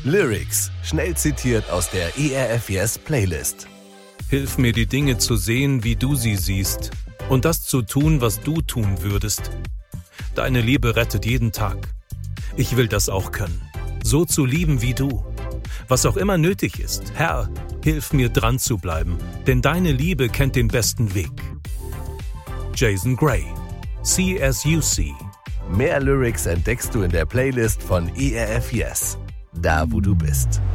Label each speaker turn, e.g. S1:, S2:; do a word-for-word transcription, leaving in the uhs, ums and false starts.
S1: Lyrics, schnell zitiert aus der E R F Yes Playlist.
S2: Hilf mir, die Dinge zu sehen, wie du sie siehst, und das zu tun, was du tun würdest. Deine Liebe rettet jeden Tag. Ich will das auch können, so zu lieben wie du. Was auch immer nötig ist, Herr, hilf mir dran zu bleiben, denn deine Liebe kennt den besten Weg. Jason Gray, See as You See.
S1: Mehr Lyrics entdeckst du in der Playlist von E R F Yes, da wo du bist.